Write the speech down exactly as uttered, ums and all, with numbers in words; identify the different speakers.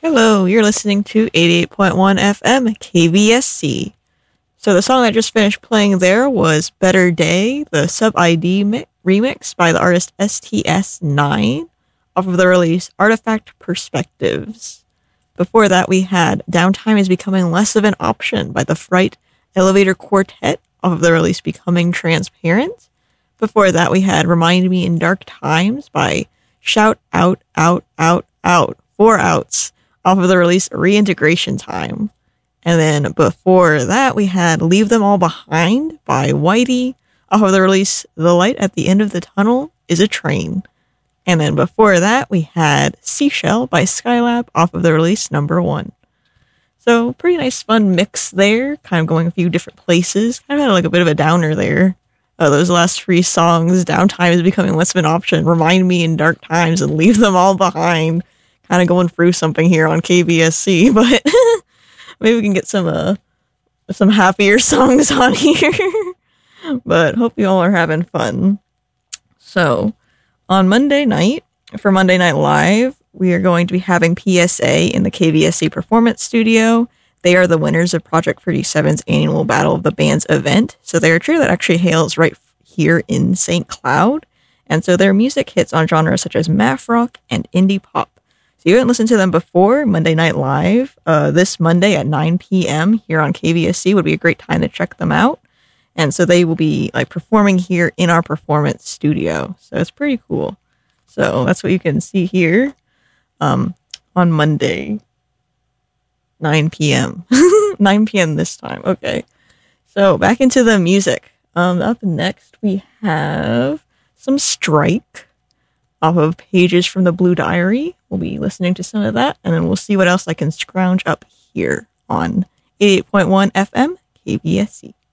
Speaker 1: Hello, you're listening to eighty-eight point one F M K V S C. So the song that just finished playing there was Better Day, the Sub-I D mi- remix by the artist S T S nine off of the release Artifact Perspectives. Before that, we had Downtime is Becoming Less of an Option by the Fright Elevator Quartet off of the release Becoming Transparent. Before that, we had Remind Me in Dark Times by Shout Out, Out, Out, Out, Four Outs off of the release Reintegration Time. And then before that, we had Leave Them All Behind by Whitey off of the release The Light at the End of the Tunnel is a Train. And then before that, we had Seashell by Skylab off of the release Number One. So pretty nice fun mix there, kind of going a few different places. Kind of had like a bit of a downer there. Uh, those last three songs, Downtime is Becoming Less of an Option, Remind Me in Dark Times, and Leave Them All Behind. Kind of going through something here on K V S C, but maybe we can get some uh, some happier songs on here. But hope you all are having fun. So, on Monday night, for Monday Night Live, we are going to be having P S A in the K V S C Performance Studio. They are the winners of Project thirty-seven's annual Battle of the Bands event. So they're a trio that actually hails right here in Saint Cloud. And so their music hits on genres such as math rock and indie pop. So you haven't listened to them before, Monday Night Live, uh, this Monday at nine p.m. here on K V S C would be a great time to check them out. And so they will be like performing here in our performance studio. So it's pretty cool. So that's what you can see here um, on Monday, nine p.m. nine p.m. this time. Okay. So back into the music. Um, up next, we have some Strike off of Pages from the Blue Diary. We'll be listening to some of that, and then we'll see what else I can scrounge up here on eighty-eight point one F M K V S C.